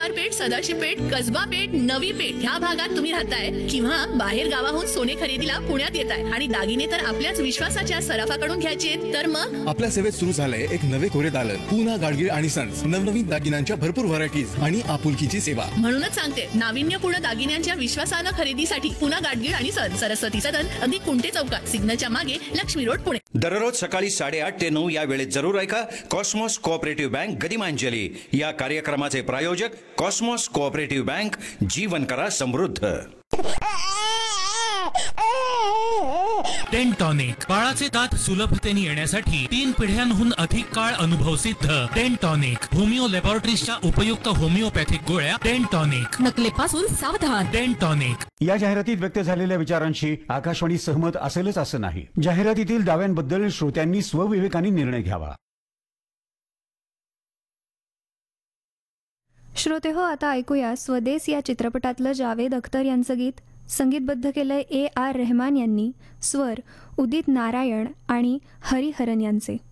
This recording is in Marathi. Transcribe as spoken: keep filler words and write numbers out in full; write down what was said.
पेठ, सदाशिव पेठ, कसबा पेठ, नवी पेठ ह्या भागात तुम्ही राहताय किंवा बाहेर गावाहून सोने खरेदीला पुण्यात येताय आणि दागिने तर आपल्याच विश्वासाच्या सराफाकडून घ्यायचे, तर मग आपल्या सेवेत सुरू झालंय एक नवे कोरे दालन, पूना गाडगीळ आणि सन्स. नवनवीन दागिन्यांच्या भरपूर व्हरायटीज आणि आपुलकीची सेवा. म्हणूनच सांगते, नाविन्यपूर्ण दागिन्यांच्या विश्वासानं खरेदीसाठी पुना गाडगीळ आणि सन्स, सरस्वती सदन, अगदी कुंटे चौकात, सिग्नलच्या मागे, लक्ष्मी रोड, पुणे. दररोज सकाळी साडेआठ ते नऊ या वेळेत जरूर ऐका कॉस्मॉस कोऑपरेटिव्ह बँक गदिमांजली. या कार्यक्रमाचे प्रायोजक कॉस्मॉस कोऑपरेटिव्ह बँक. जीवन करा समृद्ध. टेंटॉनिक, बाळाचे दात सुलभतेने येण्यासाठी तीन पिढ्यांहून अधिक काळ अनुभव सिद्ध. टेंटॉनिक, होमिओ लॅबोरेटरीजच्या उपयुक्त होमिओपॅथिक गोळ्या. टेंटॉनिक, नकलेपासून सावधान. टेंटॉनिक. या जाहिरातीत व्यक्त झालेल्या विचारांशी आकाशवाणी सहमत असेलच असं नाही. जाहिरातीतील दाव्यांबद्दल श्रोत्यांनी स्वविवेकाने निर्णय घ्यावा. श्रोते हो, आता ऐकूया स्वदेस या चित्रपटातलं जावेद अख्तर यांचं गीत. संगीतबद्ध केलंय ए आर रहमान यांनी, स्वर उदित नारायण आणि हरिहरन यांचे.